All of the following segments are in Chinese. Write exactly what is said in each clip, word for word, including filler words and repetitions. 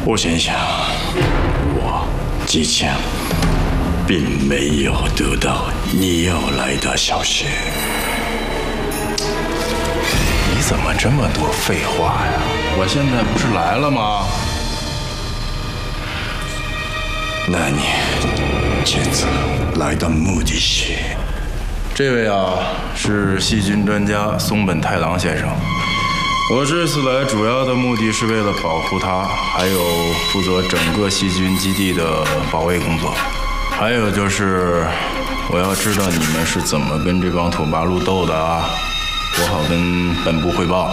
我想想，我之前并没有得到你要来的消息。 你怎么这么多废话呀？我现在不是来了吗？ 那你这次来的目的是？ 这位啊，是细菌专家松本太郎先生。我这次来主要的目的是为了保护他，还有负责整个细菌基地的保卫工作。还有就是，我要知道你们是怎么跟这帮土八路斗的啊，我好跟本部汇报。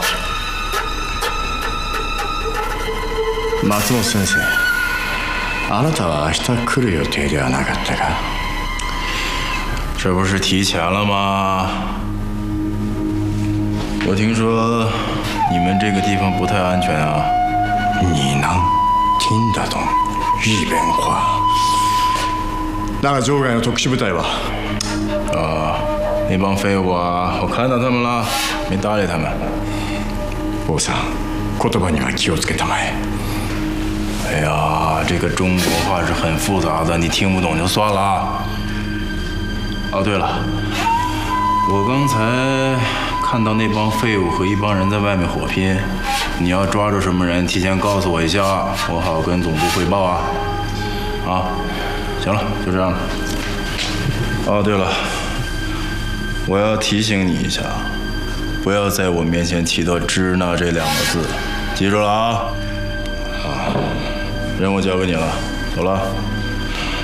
松本先生。あなたは明日来る予定ではなかったか？ 这不是提前了吗？我听说你们这个地方不太安全啊。 你能听得懂日本话？那个場外の特殊部隊は？ 啊，那帮废物啊，我看到他们了，没搭理他们。 王さん、言葉には気をつけたまえ。 哎呀，这个中国话是很复杂的，你听不懂就算了。哦，对了，我刚才看到那帮废物和一帮人在外面火拼，你要抓住什么人，提前告诉我一下，我好跟总部汇报啊。啊，行了，就这样了。哦，对了，我要提醒你一下，不要在我面前提到“支那”这两个字，记住了啊。啊。任务交给你了，走了。